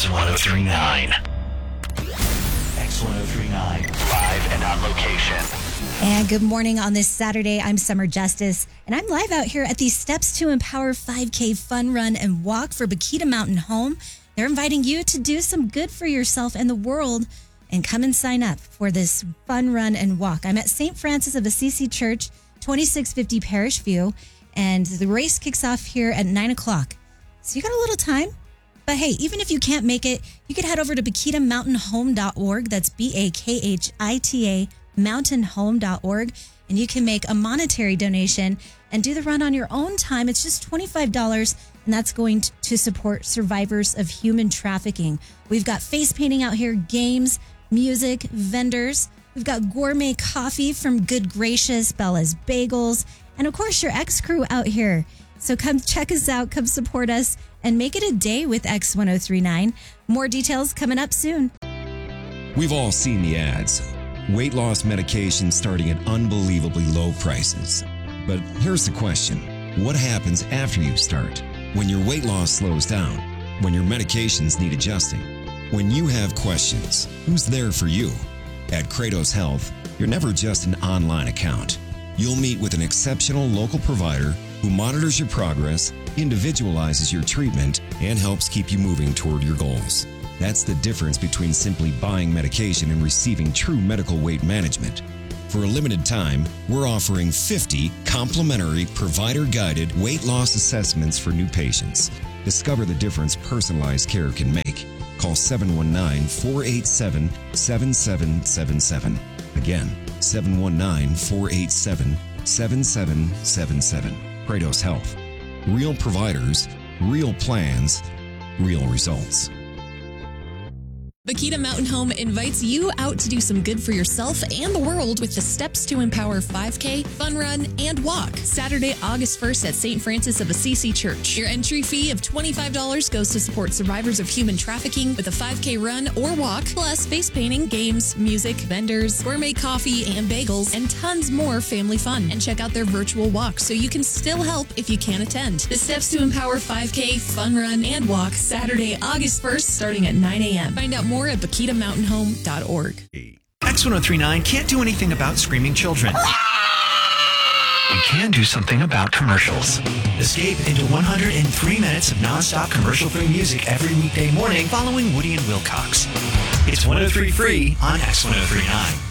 X1039. X1039, live and on location. And good morning on this Saturday. I'm Summer Justice, and I'm live out here at the Steps to Empower 5K Fun Run and Walk for Bakita Mountain Home. They're inviting you to do some good for yourself and the world and come and sign up for this fun run and walk. I'm at St. Francis of Assisi Church, 2650 Parish View, and the race kicks off here at 9 o'clock. So you got a little time. But hey, even if you can't make it, you could head over to BakitaMountainHome.org. That's BAKHITA mountainhome.org, and you can make a monetary donation and do the run on your own time. It's just $25, and that's going to support survivors of human trafficking. We've got face painting out here, games, music, vendors. We've got gourmet coffee from Good Gracious, Bella's Bagels, and of course your X-Crew out here. So come check us out, come support us, and make it a day with X1039. More details coming up soon. We've all seen the ads. Weight loss medication starting at unbelievably low prices. But here's the question. What happens after you start? When your weight loss slows down? When your medications need adjusting? When you have questions, who's there for you? At Kratos Health, you're never just an online account. You'll meet with an exceptional local provider who monitors your progress, individualizes your treatment, and helps keep you moving toward your goals. That's the difference between simply buying medication and receiving true medical weight management. For a limited time, we're offering 50 complimentary provider-guided weight loss assessments for new patients. Discover the difference personalized care can make. Call 719-487-7777. Again, 719-487-7777. Kratos Health. Real providers, real plans, real results. Bakita Mountain Home invites you out to do some good for yourself and the world with the Steps to Empower 5K Fun Run and Walk. Saturday, August 1st at St. Francis of Assisi Church. Your entry fee of $25 goes to support survivors of human trafficking with a 5K run or walk, plus face painting, games, music, vendors, gourmet coffee and bagels, and tons more family fun. And check out their virtual walk so you can still help if you can't attend. The Steps to Empower 5K Fun Run and Walk, Saturday, August 1st, starting at 9 a.m. Find out more at BakitaMountainHome.org. X1039 can't do anything about screaming children. We can do something about commercials. Escape into 103 minutes of non-stop commercial-free music every weekday morning following Woody and Wilcox. It's 103 free on X1039.